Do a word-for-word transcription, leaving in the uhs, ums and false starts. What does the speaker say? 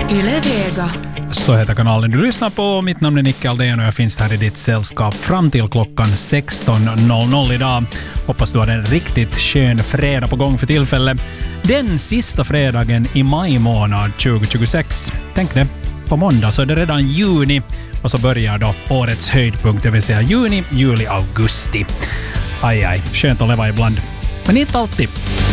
Yle Vega. Så heter kanalen du lyssnar på. Mitt namn är Nicke Aldén och jag finns här i ditt sällskap fram till klockan sexton noll noll idag. Hoppas du har en riktigt skön fredag på gång för tillfället. Den sista fredagen i maj månad tjugohundratjugosex. Tänk det, på måndag så är det redan juni och så börjar då årets höjdpunkt, det vill säga juni, juli, augusti. Aj, aj, skönt att leva ibland. Men inte alltid.